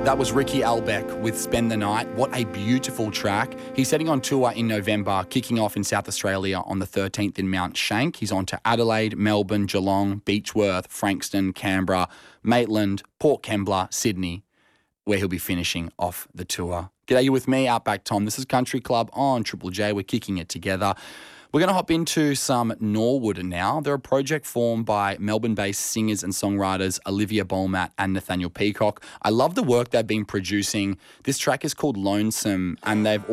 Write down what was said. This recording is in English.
That was Ricky Albeck with Spend the Night. What a beautiful track. He's heading on tour in November, kicking off in South Australia on the 13th in Mount Shank. He's on to Adelaide, Melbourne, Geelong, Beechworth, Frankston, Canberra, Maitland, Port Kembla, Sydney, where he'll be finishing off the tour. G'day, you with me, Outback Tom. This is Country Club on Triple J. We're kicking it together. We're going to hop into some Norwood now. They're a project formed by Melbourne-based singers and songwriters Olivia Bolmat and Nathaniel Peacock. I love the work they've been producing. This track is called Lonesome, and they've